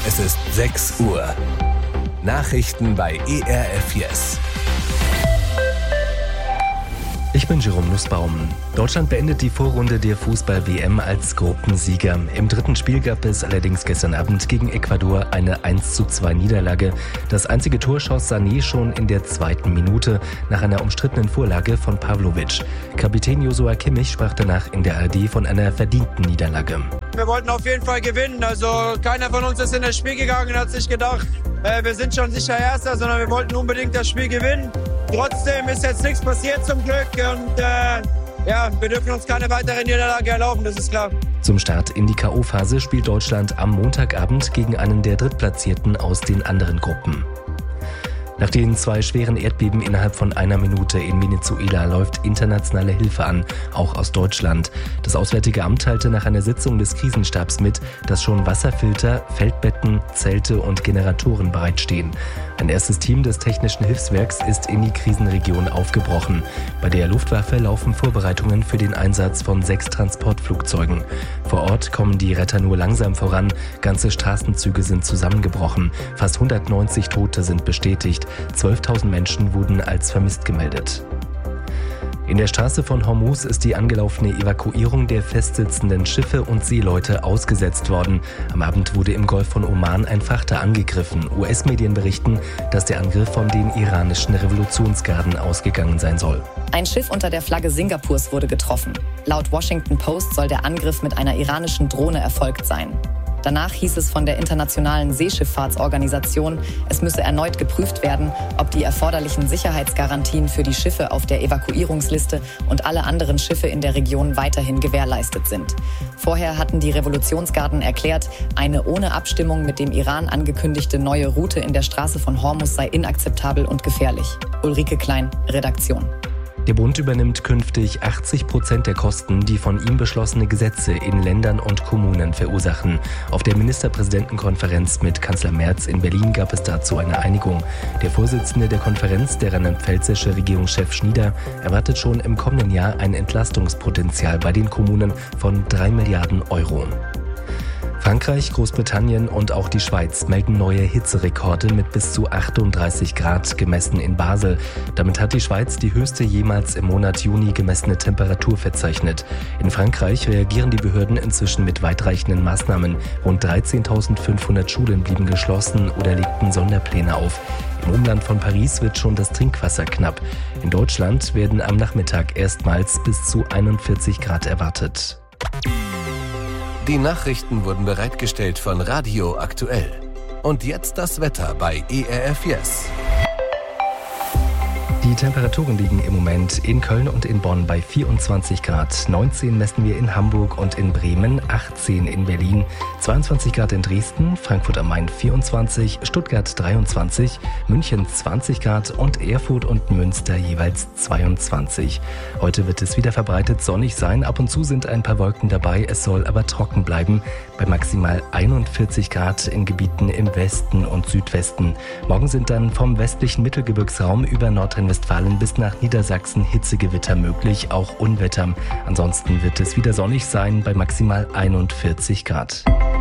Es ist 6 Uhr. Nachrichten bei ERF Yes. Ich bin Jerome Nussbaum. Deutschland beendet die Vorrunde der Fußball-WM als Gruppensieger. Im dritten Spiel gab es allerdings gestern Abend gegen Ecuador eine 1:2 Niederlage. Das einzige Tor schoss Sané schon in der 2. Minute nach einer umstrittenen Vorlage von Pavlovic. Kapitän Joshua Kimmich sprach danach in der ARD von einer verdienten Niederlage. Wir wollten auf jeden Fall gewinnen. Also keiner von uns ist in das Spiel gegangen und hat sich gedacht, wir sind schon sicher Erster, sondern wir wollten unbedingt das Spiel gewinnen. Trotzdem ist jetzt nichts passiert zum Glück und wir dürfen uns keine weitere Niederlage erlauben, das ist klar. Zum Start in die K.O.-Phase spielt Deutschland am Montagabend gegen einen der Drittplatzierten aus den anderen Gruppen. Nach den 2 schweren Erdbeben innerhalb von einer Minute in Venezuela läuft internationale Hilfe an, auch aus Deutschland. Das Auswärtige Amt teilte nach einer Sitzung des Krisenstabs mit, dass schon Wasserfilter, Feldbetten, Zelte und Generatoren bereitstehen. Ein erstes Team des Technischen Hilfswerks ist in die Krisenregion aufgebrochen. Bei der Luftwaffe laufen Vorbereitungen für den Einsatz von 6 Transportflugzeugen. Vor Ort kommen die Retter nur langsam voran. Ganze Straßenzüge sind zusammengebrochen. Fast 190 Tote sind bestätigt. 12.000 Menschen wurden als vermisst gemeldet. In der Straße von Hormuz ist die angelaufene Evakuierung der festsitzenden Schiffe und Seeleute ausgesetzt worden. Am Abend wurde im Golf von Oman ein Frachter angegriffen. US-Medien berichten, dass der Angriff von den iranischen Revolutionsgarden ausgegangen sein soll. Ein Schiff unter der Flagge Singapurs wurde getroffen. Laut Washington Post soll der Angriff mit einer iranischen Drohne erfolgt sein. Danach hieß es von der Internationalen Seeschifffahrtsorganisation, es müsse erneut geprüft werden, ob die erforderlichen Sicherheitsgarantien für die Schiffe auf der Evakuierungsliste und alle anderen Schiffe in der Region weiterhin gewährleistet sind. Vorher hatten die Revolutionsgarden erklärt, eine ohne Abstimmung mit dem Iran angekündigte neue Route in der Straße von Hormuz sei inakzeptabel und gefährlich. Ulrike Klein, Redaktion. Der Bund übernimmt künftig 80% der Kosten, die von ihm beschlossene Gesetze in Ländern und Kommunen verursachen. Auf der Ministerpräsidentenkonferenz mit Kanzler Merz in Berlin gab es dazu eine Einigung. Der Vorsitzende der Konferenz, der rheinland-pfälzische Regierungschef Schnieder, erwartet schon im kommenden Jahr ein Entlastungspotenzial bei den Kommunen von 3 Milliarden Euro. Frankreich, Großbritannien und auch die Schweiz melden neue Hitzerekorde mit bis zu 38 Grad gemessen in Basel. Damit hat die Schweiz die höchste jemals im Monat Juni gemessene Temperatur verzeichnet. In Frankreich reagieren die Behörden inzwischen mit weitreichenden Maßnahmen. Rund 13.500 Schulen blieben geschlossen oder legten Sonderpläne auf. Im Umland von Paris wird schon das Trinkwasser knapp. In Deutschland werden am Nachmittag erstmals bis zu 41 Grad erwartet. Die Nachrichten wurden bereitgestellt von Radio Aktuell. Und jetzt das Wetter bei ERF Yes. Die Temperaturen liegen im Moment in Köln und in Bonn bei 24 Grad. 19 messen wir in Hamburg und in Bremen, 18 in Berlin, 22 Grad in Dresden, Frankfurt am Main 24, Stuttgart 23, München 20 Grad und Erfurt und Münster jeweils 22. Heute wird es wieder verbreitet sonnig sein. Ab und zu sind ein paar Wolken dabei. Es soll aber trocken bleiben bei maximal 41 Grad in Gebieten im Westen und Südwesten. Morgen sind dann vom westlichen Mittelgebirgsraum über Nordrhein-Westfalen bis nach Niedersachsen Hitzegewitter möglich, auch Unwetter. Ansonsten wird es wieder sonnig sein bei maximal 41 Grad.